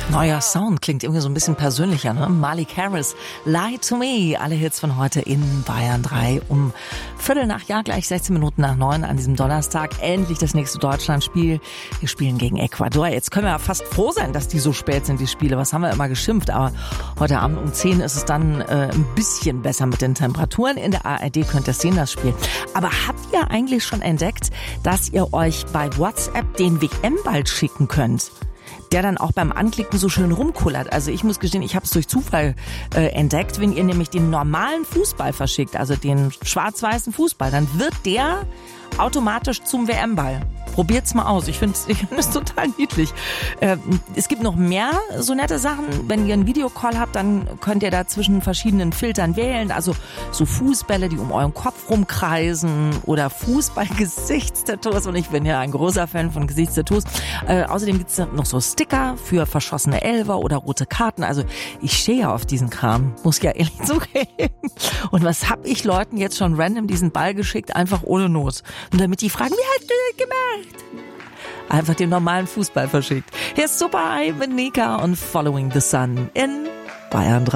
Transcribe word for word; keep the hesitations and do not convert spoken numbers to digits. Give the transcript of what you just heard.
Neuer Sound, klingt irgendwie so ein bisschen persönlicher, ne? Malik Harris, Lie to Me, alle Hits von heute in Bayern drei um Viertel nach, ja gleich sechzehn Minuten nach neun an diesem Donnerstag. Endlich das nächste Deutschlandspiel. Wir spielen gegen Ecuador. Jetzt können wir ja fast froh sein, dass die so spät sind, die Spiele. Was haben wir immer geschimpft? Aber heute Abend um zehn ist es dann äh, ein bisschen besser mit den Temperaturen. In der A R D könnt ihr sehen, das Spiel. Aber habt ihr eigentlich schon entdeckt, dass ihr euch bei WhatsApp den W M-Ball schicken könnt? Der dann auch beim Anklicken so schön rumkullert. Also ich muss gestehen, ich habe es durch Zufall äh, entdeckt. Wenn ihr nämlich den normalen Fußball verschickt, also den schwarz-weißen Fußball, dann wird der automatisch zum W M-Ball. Probiert's mal aus. Ich finde es ich find total niedlich. Äh, es gibt noch mehr so nette Sachen. Wenn ihr einen Videocall habt, dann könnt ihr da zwischen verschiedenen Filtern wählen. Also so Fußbälle, die um euren Kopf rumkreisen oder Fußball-Gesichtstattoos. Und ich bin ja ein großer Fan von Gesichtstattoos. Äh, außerdem gibt's noch so Sticker für verschossene Elfer oder rote Karten. Also ich stehe ja auf diesen Kram, muss ja ehrlich zugeben. Und was hab ich Leuten jetzt schon random diesen Ball geschickt, einfach ohne Not. Und damit die fragen, wie hast du das gemacht? Einfach den normalen Fußball verschickt. Hier ist Super High mit Nika und Following the Sun in Bayern drei.